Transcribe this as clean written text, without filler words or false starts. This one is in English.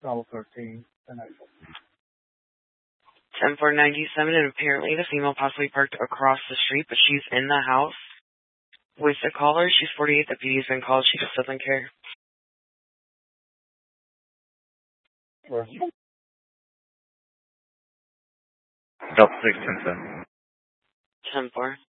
Bravo 13, and I 10-497, and apparently the female possibly parked across the street, but she's in the house with the caller. She's 48. The PD has been called. She just doesn't care. Sure. Delta 6, 10-7. 10-4.